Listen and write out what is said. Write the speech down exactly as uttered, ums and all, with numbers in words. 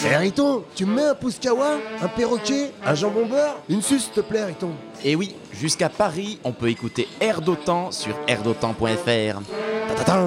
Eh Riton, tu me mets un pousse-kawa, un perroquet, un jambon beurre, une suce s'il te plaît Riton. Et oui, jusqu'à Paris, on peut écouter Air d'Otan sur air d'otan point f r. Ta-ta-ta.